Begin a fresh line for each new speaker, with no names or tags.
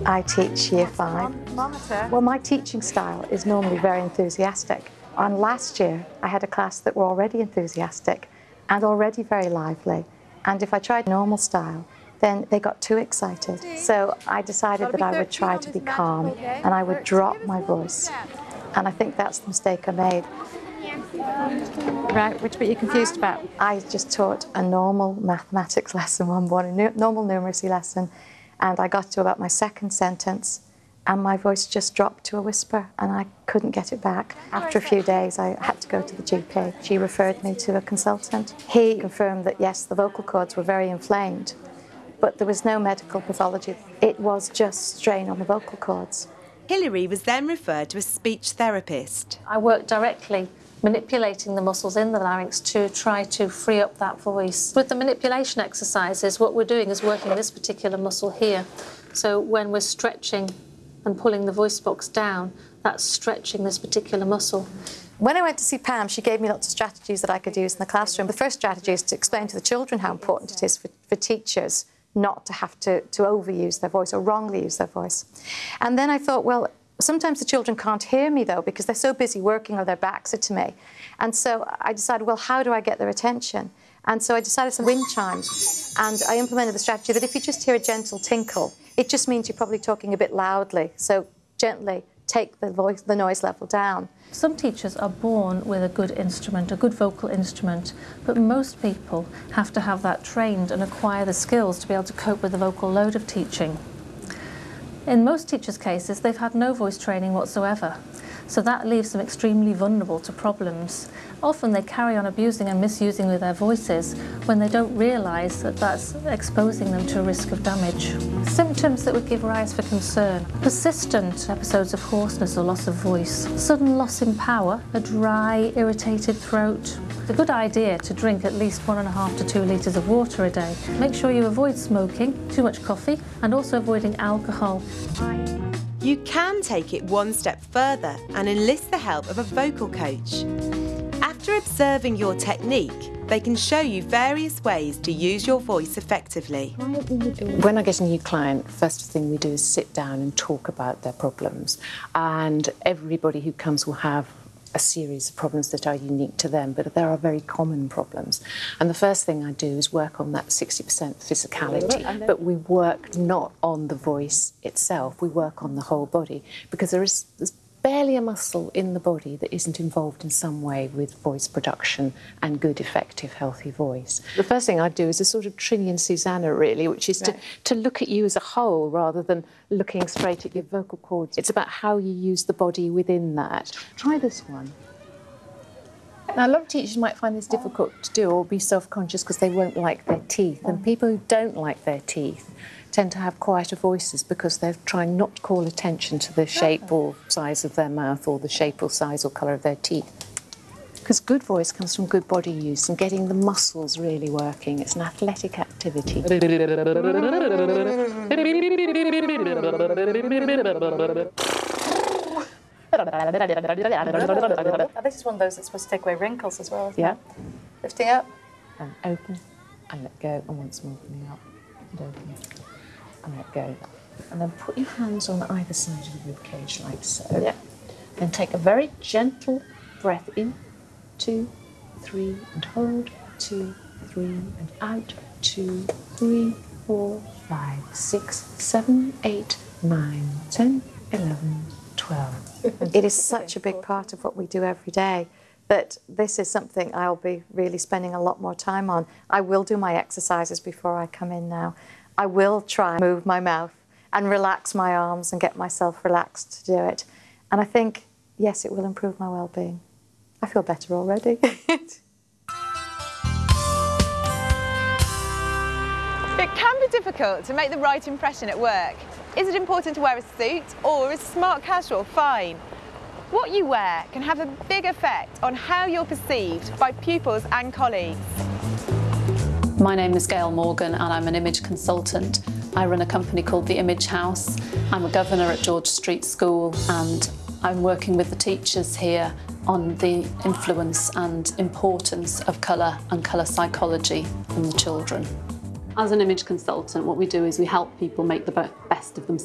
I teach Year 5. Well, my teaching style is normally very enthusiastic. And last year, I had a class that were already enthusiastic and already very lively. And if I tried normal style, then they got too excited. So I decided that I would try to be calm and I would drop my voice. And I think that's the mistake I made.
Right, which bit are you confused about?
I just taught a normal mathematics lesson one morning, normal numeracy lesson, and I got to about my second sentence and my voice just dropped to a whisper and I couldn't get it back. After a few days I had to go to the GP. She referred me to a consultant. He confirmed that yes, the vocal cords were very inflamed, but there was no medical pathology. It was just strain on the vocal cords.
Hilary was then referred to a speech therapist.
I worked directly manipulating the muscles in the larynx to try to free up that voice. With the manipulation exercises, what we're doing is working this particular muscle here. So when we're stretching and pulling the voice box down, that's stretching this particular muscle.
When I went to see Pam, she gave me lots of strategies that I could use in the classroom. The first strategy is to explain to the children how important it is for teachers not to have to overuse their voice or wrongly use their voice. And then I thought, well, sometimes the children can't hear me, though, because they're so busy working or their backs are to me. And so I decided, well, how do I get their attention? And so I decided some wind chimes. And I implemented the strategy that if you just hear a gentle tinkle, it just means you're probably talking a bit loudly. So gently take the noise level down.
Some teachers are born with a good instrument, a good vocal instrument, but most people have to have that trained and acquire the skills to be able to cope with the vocal load of teaching. In most teachers' cases, they've had no voice training whatsoever, so that leaves them extremely vulnerable to problems. Often they carry on abusing and misusing with their voices when they don't realise that that's exposing them to a risk of damage. Symptoms that would give rise for concern: persistent episodes of hoarseness or loss of voice, sudden loss in power, a dry, irritated throat. It's a good idea to drink at least 1.5 to 2 litres of water a day. Make sure you avoid smoking, too much coffee, and also avoiding alcohol.
You can take it one step further and enlist the help of a vocal coach. After observing your technique, they can show you various ways to use your voice effectively.
When I get a new client, first thing we do is sit down and talk about their problems. And everybody who comes will have a series of problems that are unique to them, but there are very common problems. And the first thing I do is work on that 60% physicality, but we work not on the voice itself, we work on the whole body, because there's barely a muscle in the body that isn't involved in some way with voice production and good, effective, healthy voice. The first thing I do is a sort of Trini and Susanna, really, which is to look at you as a whole rather than looking straight at your vocal cords. It's about how you use the body within that. Try this one. Now, a lot of teachers might find this difficult to do or be self-conscious because they won't like their teeth. And people who don't like their teeth tend to have quieter voices because they're trying not to call attention to the shape or size of their mouth or the shape or size or colour of their teeth. Because good voice comes from good body use and getting the muscles really working. It's an athletic activity.
This is one of those that's supposed to take away wrinkles as well, isn't it? Lifting up.
And open and let go, and once more opening up and open and let go. And then put your hands on either side of the ribcage like so.
Yeah.
Then take a very gentle breath in, 2, 3, and hold, 2, 3, and out, 2, 3, 4, 5, 6, 7, 8, 9, 10, 11, 12.
It is such a big part of what we do every day that this is something I'll be really spending a lot more time on. I will do my exercises before I come in now. I will try and move my mouth and relax my arms and get myself relaxed to do it. And I think, yes, it will improve my well-being. I feel better already.
It can be difficult to make the right impression at work. Is it important to wear a suit or is smart casual fine? What you wear can have a big effect on how you're perceived by pupils and colleagues.
My name is Gail Morgan and I'm an image consultant. I run a company called The Image House. I'm a governor at George Street School and I'm working with the teachers here on the influence and importance of colour and colour psychology on the children. As an image consultant, what we do is we help people make the best of themselves.